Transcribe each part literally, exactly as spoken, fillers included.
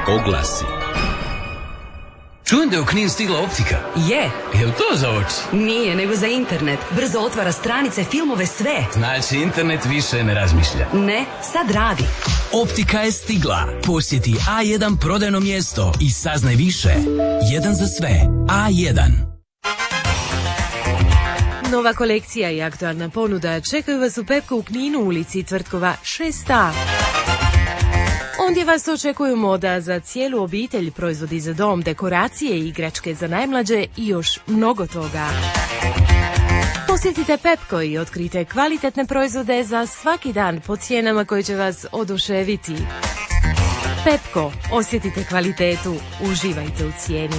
Oglasi. Čujem da je u Knin stigla optika. Je. Je li to za oči? Nije, nego za internet. Brzo otvara stranice, filmove, sve. Znači, internet više ne razmišlja. Ne, sad radi. Optika je stigla. Posjeti A jedan prodajno mjesto i saznaj više. Jedan za sve. A jedan. Nova kolekcija i aktualna ponuda čekaju vas u Pepko u Kninu, ulici Tvrtkova šest A. Ondje vas očekuju moda za cijelu obitelj, proizvodi za dom, dekoracije i igračke za najmlađe i još mnogo toga. Posjetite Pepko i otkrite kvalitetne proizvode za svaki dan po cijenama koje će vas oduševiti. Pepko, osjetite kvalitetu, uživajte u cijeni.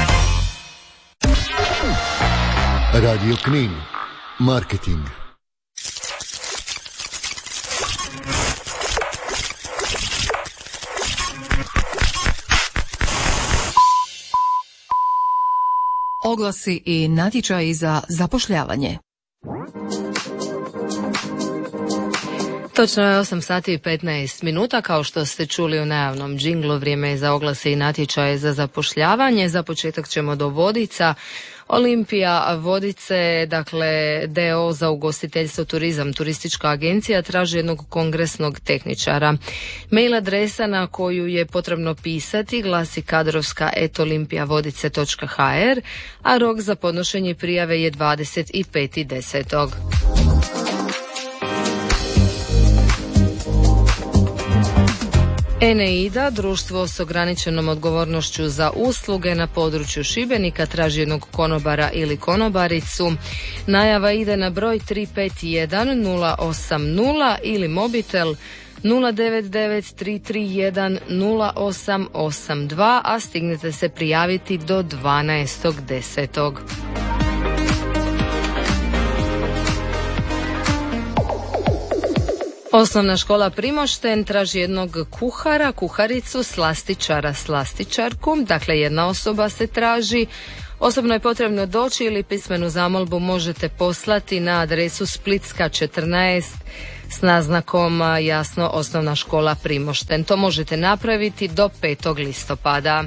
Radio Knin, marketing. Oglasi i natječaji za zapošljavanje. Točno je osam sati i petnaest minuta, kao što ste čuli u najavnom džinglu, vrijeme je za oglase i natječaje za zapošljavanje. Za početak ćemo do Vodica. Olimpija Vodice, dakle D O za ugostiteljstvo, turizam, turistička agencija traži jednog kongresnog tehničara. Mail adresa na koju je potrebno pisati glasi kadrovska et olimpijavodice točka ha er, a rok za podnošenje prijave je dvadeset peti deseti. Eneida, društvo s ograničenom odgovornošću za usluge na području Šibenika, traži jednog konobara ili konobaricu. Najava ide na broj tri pet jedan nula osam nula ili mobitel nula devet devet tri tri jedan nula osam osam dva, a stignete se prijaviti do dvanaestog desetog. Osnovna škola Primošten traži jednog kuhara, kuharicu, slastičara, slastičarku, dakle jedna osoba se traži. Osobno je potrebno doći ili pismenu zamolbu možete poslati na adresu Splitska četrnaest s naznakom jasno Osnovna škola Primošten. To možete napraviti do petog listopada.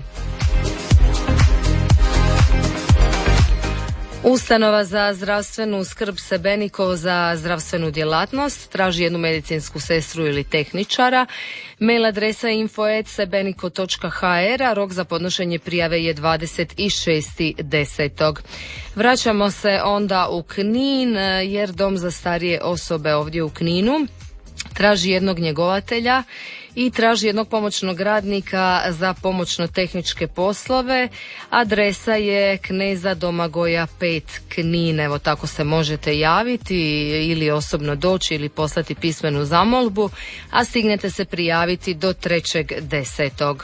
Ustanova za zdravstvenu skrb Sebeniko za zdravstvenu djelatnost traži jednu medicinsku sestru ili tehničara. Mail adresa info et sebeniko točka ha er, a rok za podnošenje prijave je dvadeset šesti deseti. Vraćamo se onda u Knin, jer dom za starije osobe ovdje u Kninu traži jednog njegovatelja i traži jednog pomoćnog radnika za pomoćno-tehničke poslove. Adresa je Kneza Domagoja pet Knin. Evo, tako se možete javiti ili osobno doći ili poslati pismenu zamolbu, a stignete se prijaviti do trećeg desetog.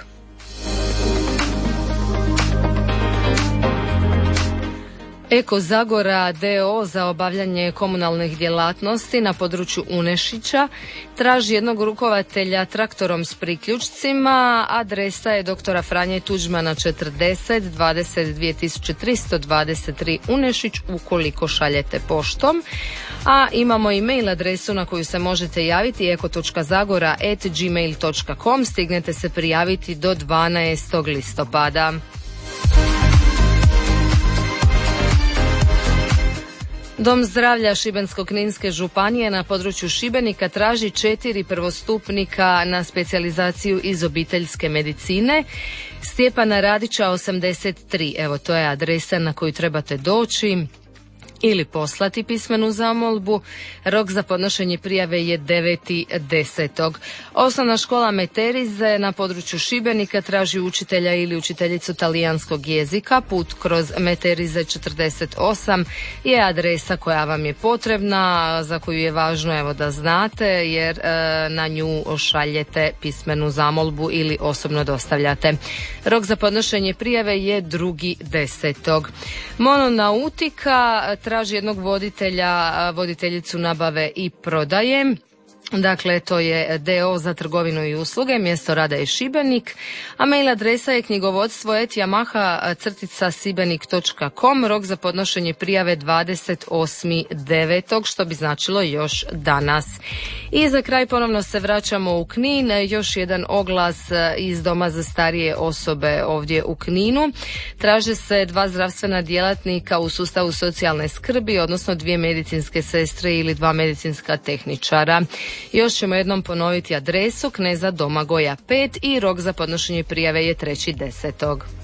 Eko Zagora D O za obavljanje komunalnih djelatnosti na području Unešića traži jednog rukovatelja traktorom s priključcima. Adresa je doktora Franje Tuđmana četrdeset dvadeset dvije tisuće tristo dvadeset tri Unešić ukoliko šaljete poštom. A imamo i mail adresu na koju se možete javiti eko točka zagora et gmail točka com. Stignete se prijaviti do dvanaestog listopada. Dom zdravlja Šibensko-kninske županije na području Šibenika traži četiri prvostupnika na specijalizaciju iz obiteljske medicine. Stjepana Radića osamdeset tri, evo to je adresa na koju trebate doći ili poslati pismenu zamolbu. Rok za podnošenje prijave je deveti deseti. Osnovna škola Meterize na području Šibenika traži učitelja ili učiteljicu talijanskog jezika. Put kroz Meterize četrdeset osam je adresa koja vam je potrebna, za koju je važno evo da znate, jer e, na nju šaljete pismenu zamolbu ili osobno dostavljate. Rok za podnošenje prijave je drugi deseti. Mononautika traži jednog voditelja, voditeljicu nabave i prodaje. Dakle, to je D O za trgovinu i usluge, mjesto rada je Šibenik, a mail adresa je knjigovodstvo et yamaha crtica sibenik točka com, rok za podnošenje prijave dvadeset osmi devetog što bi značilo još danas. I za kraj ponovno se vraćamo u Knin, još jedan oglas iz Doma za starije osobe ovdje u Kninu. Traže se dva zdravstvena djelatnika u sustavu socijalne skrbi, odnosno dvije medicinske sestre ili dva medicinska tehničara. Još ćemo jednom ponoviti adresu, Kneza Domagoja pet i rok za podnošenje prijave je treći desetog